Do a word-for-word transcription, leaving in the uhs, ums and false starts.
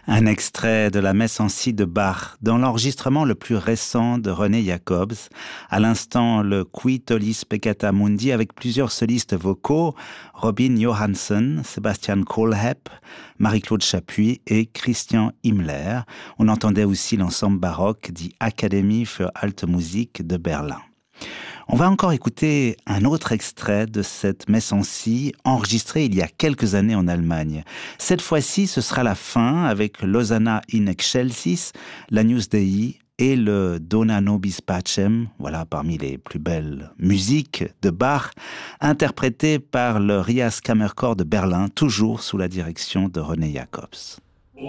Un extrait de la messe en si de Bach, dans l'enregistrement le plus récent de René Jacobs. À l'instant, le Qui tollis peccata mundi avec plusieurs solistes vocaux, Robin Johansson, Sebastian Kohlhepp, Marie-Claude Chapuis et Christian Himmler. On entendait aussi l'ensemble baroque dit Akademie für Alte Musik de Berlin. On va encore écouter un autre extrait de cette messe en si, enregistrée il y a quelques années en Allemagne. Cette fois-ci, ce sera la fin avec l'Hosanna in excelsis, l'Agnus Dei et le Dona nobis pacem, voilà parmi les plus belles musiques de Bach, interprétées par le Rias Kammerchor de Berlin, toujours sous la direction de René Jacobs.